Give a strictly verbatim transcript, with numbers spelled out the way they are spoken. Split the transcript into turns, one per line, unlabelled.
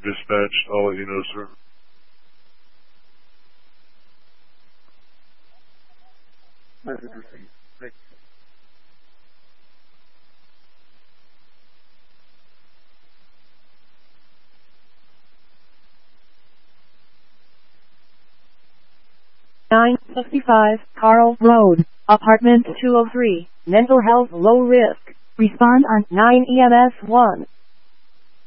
dispatched. I'll let you know, sir.
Message received. Thank you.
nine fifty-five Carl Road, Apartment two oh three, Mental Health Low Risk. Respond on nine E M S one.